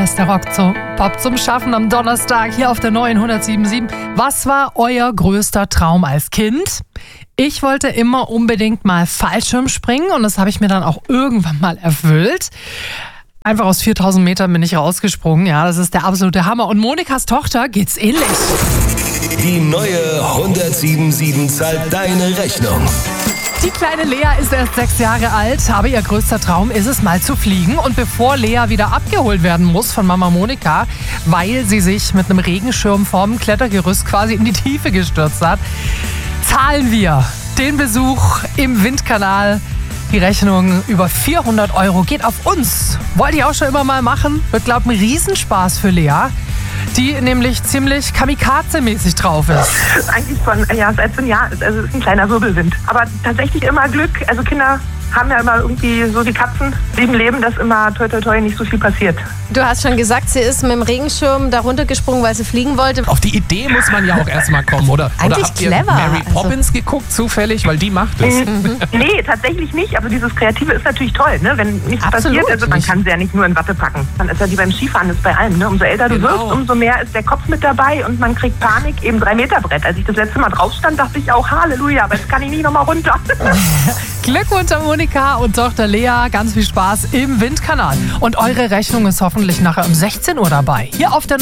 ist der Rock zum Pop zum Schaffen am Donnerstag hier auf der neuen 107.7. Was war euer größter Traum als Kind? Ich wollte immer unbedingt mal Fallschirm springen und das habe ich mir dann auch irgendwann mal erfüllt. Einfach aus 4000 Metern bin ich rausgesprungen. Ja, das ist der absolute Hammer. Und Monikas Tochter geht's ähnlich. Die neue 107.7 zahlt deine Rechnung. Die kleine Lea ist erst 6 Jahre alt, aber ihr größter Traum ist es, mal zu fliegen. Und bevor Lea wieder abgeholt werden muss von Mama Monika, weil sie sich mit einem Regenschirm vorm Klettergerüst quasi in die Tiefe gestürzt hat, zahlen wir den Besuch im Windkanal. Die Rechnung über 400 € geht auf uns. Wollt ihr auch schon immer mal machen? Wird, glaub ich, ein Riesenspaß für Lea, die nämlich ziemlich kamikaze-mäßig drauf ist. Eigentlich seit so einem Jahr. Also es ist ein kleiner Wirbelwind. Aber tatsächlich immer Glück. Also Kinder haben ja immer irgendwie so die Katzen im Leben, dass immer toi toi toi nicht so viel passiert. Du hast schon gesagt, sie ist mit dem Regenschirm da runtergesprungen, weil sie fliegen wollte. Auf die Idee muss man ja auch erstmal kommen, oder? Eigentlich oder habt ihr clever. Mary Poppins geguckt zufällig, weil die macht es? Nee, tatsächlich nicht. Aber dieses Kreative ist natürlich toll, ne? Wenn nichts Absolut. passiert. Also man kann sie ja nicht nur in Watte packen. Dann ist ja wie beim Skifahren, ist bei allem. Ne? Umso älter du wirst, umso mehr ist der Kopf mit dabei und man kriegt Panik. Eben 3-Meter-Brett. Als ich das letzte Mal drauf stand, dachte ich auch, Halleluja, aber jetzt kann ich nicht nochmal runter. Glückwunsch an Monika und Tochter Lea. Ganz viel Spaß im Windkanal. Und eure Rechnung ist hoffentlich nachher um 16 Uhr dabei. Hier auf der